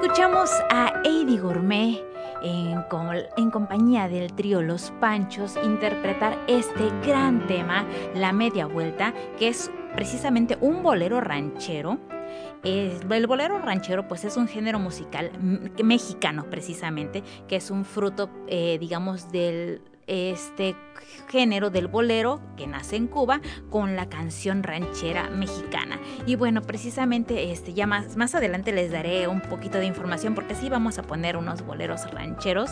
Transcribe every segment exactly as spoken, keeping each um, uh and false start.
Escuchamos a Eddie Gourmet en, en compañía del trío Los Panchos interpretar este gran tema, La Media Vuelta, que es precisamente un bolero ranchero. El bolero ranchero pues es un género musical mexicano precisamente, que es un fruto eh, digamos del este género del bolero que nace en Cuba con la canción ranchera mexicana. Y bueno, precisamente este ya más, más adelante les daré un poquito de información porque sí vamos a poner unos boleros rancheros,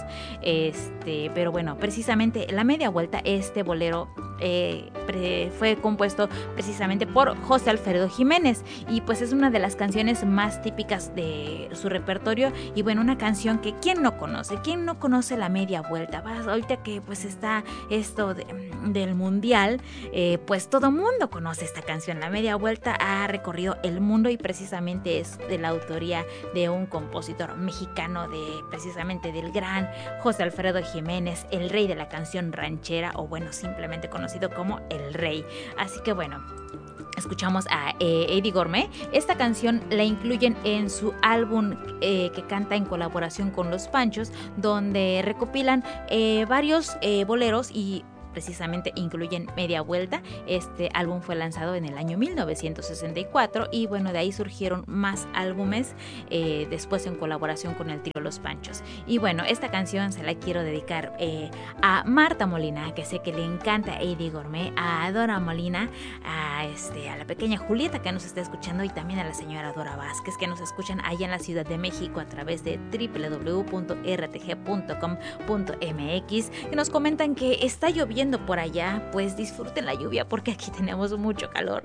este, pero bueno, precisamente La Media Vuelta, este bolero eh, pre, fue compuesto precisamente por José Alfredo Jiménez y pues es una de las canciones más típicas de su repertorio. Y bueno, una canción que ¿quién no conoce? ¿Quién no conoce La Media Vuelta? Vas, ahorita que pues está esto de, del mundial, eh, pues todo mundo conoce esta canción. La Media Vuelta ha recorrido el mundo y precisamente es de la autoría de un compositor mexicano, de precisamente del gran José Alfredo Jiménez, el rey de la canción ranchera, o bueno, simplemente conocido como el Rey. Así que bueno, escuchamos a eh, Eddie Gourmet. Esta canción la incluyen en su álbum eh, que canta en colaboración con Los Panchos, donde recopilan eh, varios eh, boleros y precisamente incluyen Media Vuelta. Este álbum fue lanzado en el año mil novecientos sesenta y cuatro y bueno, de ahí surgieron más álbumes eh, después en colaboración con el trío Los Panchos. Y bueno, esta canción se la quiero dedicar eh, a Marta Molina, que sé que le encanta a Eddie Gourmet, a Dora Molina, a, este, a la pequeña Julieta que nos está escuchando y también a la señora Dora Vázquez que nos escuchan allá en la Ciudad de México a través de doble u doble u doble u punto r t g punto com punto m x, que nos comentan que está lloviendo por allá. Pues disfruten la lluvia porque aquí tenemos mucho calor,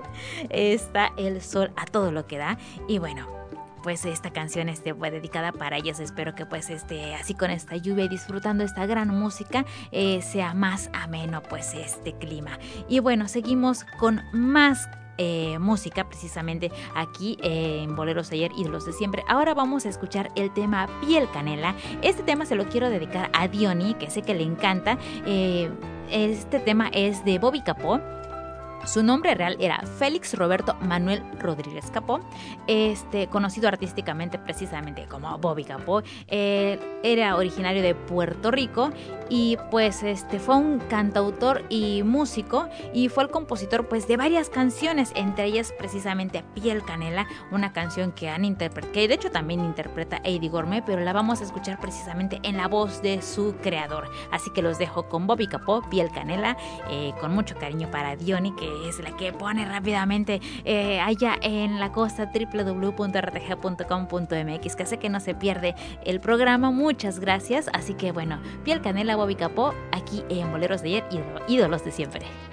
está el sol a todo lo que da. Y bueno, pues esta canción este, fue dedicada para ellos. Espero que pues este, así con esta lluvia y disfrutando esta gran música eh, sea más ameno pues este clima. Y bueno, seguimos con más Eh, música precisamente aquí eh, en Boleros de Ayer, Ídolos de Siempre. Ahora vamos a escuchar el tema Piel Canela. Este tema se lo quiero dedicar a Diony, que sé que le encanta. Eh, este tema es de Bobby Capó. Su nombre real era Félix Roberto Manuel Rodríguez Capó, este, conocido artísticamente precisamente como Bobby Capó. Eh, era originario de Puerto Rico y pues este, fue un cantautor y músico y fue el compositor pues de varias canciones, entre ellas precisamente Piel Canela, una canción que han interpretado, que de hecho también interpreta Eddie Gourmet, pero la vamos a escuchar precisamente en la voz de su creador. Así que los dejo con Bobby Capó, Piel Canela, eh, con mucho cariño para Diony, que es la que pone rápidamente eh, allá en la costa doble u doble u doble u punto r t g punto com punto m x, que sé que no se pierde el programa. Muchas gracias. Así que bueno, Piel Canela, Bobby Capó, aquí en Boleros de Ayer, ídolos de siempre.